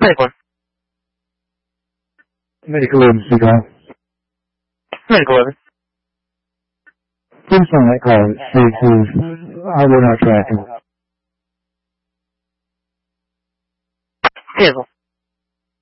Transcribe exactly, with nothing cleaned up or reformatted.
Medical. Medical emergency call. Medical eleven. Please on that call. Say, please. I will not track him. Vehicle.